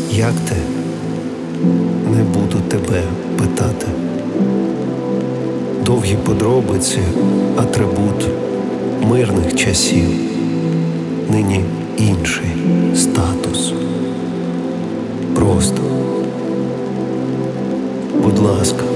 Як ти? Не буду тебе питати. Довгі подробиці, атрибут мирних часів. Нині інший статус. Просто, будь ласка,